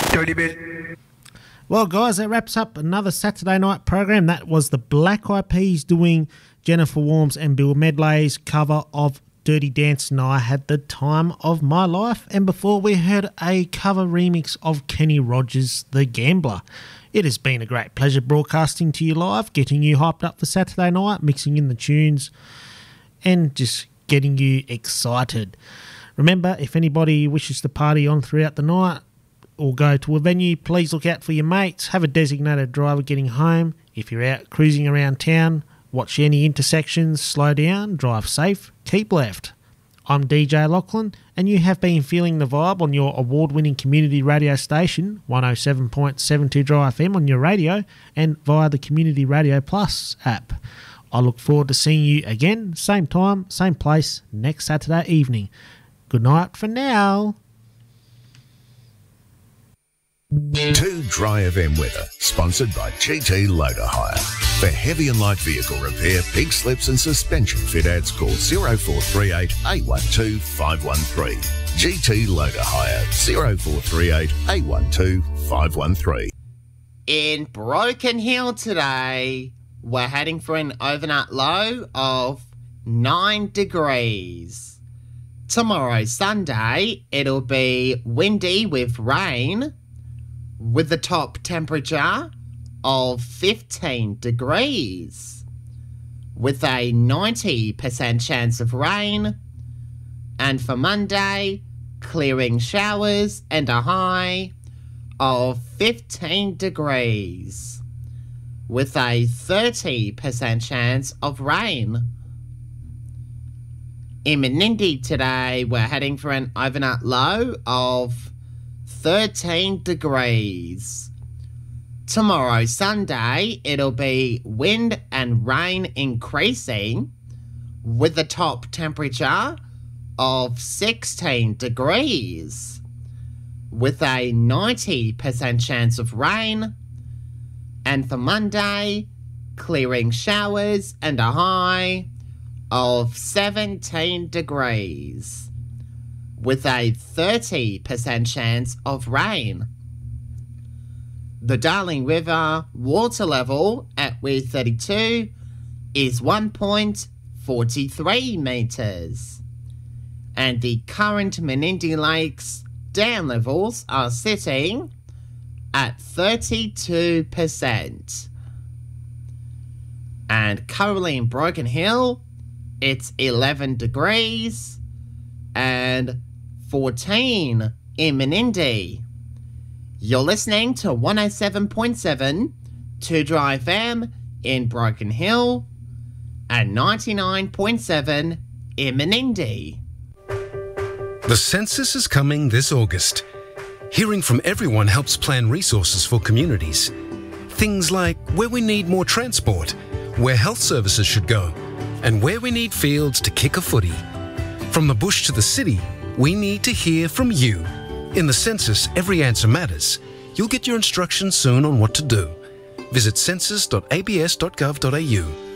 Dirty bit. Well, guys, that wraps up another Saturday night program. That was the Black Eyed Peas doing Jennifer Warnes and Bill Medley's cover of Dirty Dancing. I had the time of my life. And before we heard a cover remix of Kenny Rogers' The Gambler. It has been a great pleasure broadcasting to you live, getting you hyped up for Saturday night, mixing in the tunes and just getting you excited. Remember, if anybody wishes to party on throughout the night or go to a venue, please look out for your mates. Have a designated driver getting home. If you're out cruising around town, watch any intersections, slow down, drive safe, keep left. I'm DJ Lachlan, and you have been feeling the vibe on your award-winning community radio station, 107.72 Dry FM on your radio and via the Community Radio Plus app. I look forward to seeing you again, same time, same place, next Saturday evening. Good night for now. 2 Dry FM weather, sponsored by GT Loader Hire. For heavy and light vehicle repair, pig slips and suspension fit outs, call 0438 812 513. GT Loader Hire, 0438 812 513. In Broken Hill today, we're heading for an overnight low of 9 degrees. Tomorrow, Sunday, it'll be windy with rain, with the top temperature of 15 degrees, with a 90% chance of rain. And for Monday, clearing showers and a high of 15 degrees, with a 30% chance of rain. In Menindee today, we're heading for an overnight low of 13 degrees. Tomorrow, Sunday, it'll be wind and rain increasing, with the top temperature of 16 degrees, with a 90% chance of rain. And for Monday, clearing showers and a high of 17 degrees, with a 30% chance of rain. The Darling River water level at Weir 32 is 1.43 metres. And the current Menindee Lakes dam levels are sitting at 32%. And currently in Broken Hill, it's 11 degrees and 14 in Menindee. You're listening to 107.7 2 Dry FM in Broken Hill and 99.7 in Menindee. The census is coming this August. Hearing from everyone helps plan resources for communities. Things like where we need more transport, where health services should go, and where we need fields to kick a footy. From the bush to the city, we need to hear from you. In the census, every answer matters. You'll get your instructions soon on what to do. Visit census.abs.gov.au